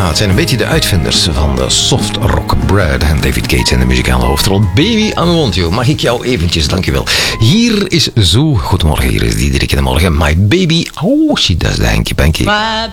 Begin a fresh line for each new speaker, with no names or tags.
Ja, het zijn een beetje de uitvinders van de soft rock. Brad en David Gates in de muzikale hoofdrol. Baby, I want you. Mag ik jou eventjes, dankjewel. Hier is Zo. Goedemorgen, hier is Diederik in de morgen. My baby, oh, she does the hanky panky.
My